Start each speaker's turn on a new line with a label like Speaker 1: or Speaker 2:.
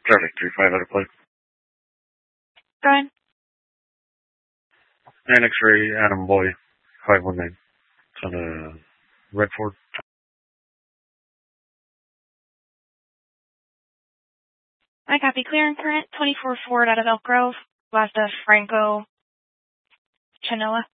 Speaker 1: Traffic 3500 plate.
Speaker 2: Go ahead.
Speaker 1: And X-ray Adam Boy 519. It's on the Redford.
Speaker 2: I copy. Clear and current 24 Ford out of Elk Grove, last of Franco Chanoa.